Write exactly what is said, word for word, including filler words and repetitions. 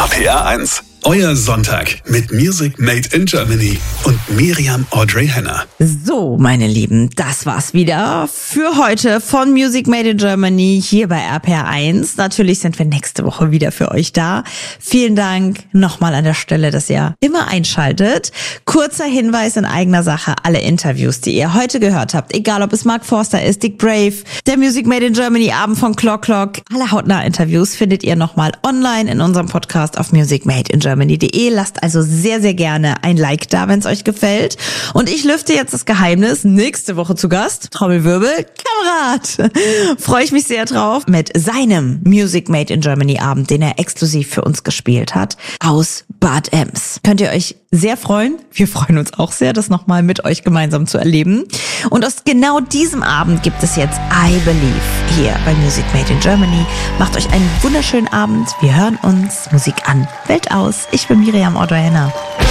R P R eins. Euer Sonntag mit Music Made in Germany und Miriam Audrey Henner. So, meine Lieben, das war's wieder für heute von Music Made in Germany hier bei R P R eins. Natürlich sind wir nächste Woche wieder für euch da. Vielen Dank nochmal an der Stelle, dass ihr immer einschaltet. Kurzer Hinweis in eigener Sache: Alle Interviews, die ihr heute gehört habt, egal ob es Mark Forster ist, Dick Brave, der Music Made in Germany Abend von Clock Clock, alle hautnah Interviews findet ihr nochmal online in unserem Podcast auf music made in germany punkt de. Lasst also sehr, sehr gerne ein Like da, wenn es euch gefällt. Und ich lüfte jetzt das Geheimnis. Nächste Woche zu Gast, Trommelwirbel, Kamerad. Freue ich mich sehr drauf mit seinem Music Made in Germany Abend, den er exklusiv für uns gespielt hat, aus Bad Ems. Könnt ihr euch sehr freuen. Wir freuen uns auch sehr, das nochmal mit euch gemeinsam zu erleben. Und aus genau diesem Abend gibt es jetzt I Believe hier bei Music Made in Germany. Macht euch einen wunderschönen Abend. Wir hören uns. Musik an, Welt aus. Ich bin Miriam Audrey Henner.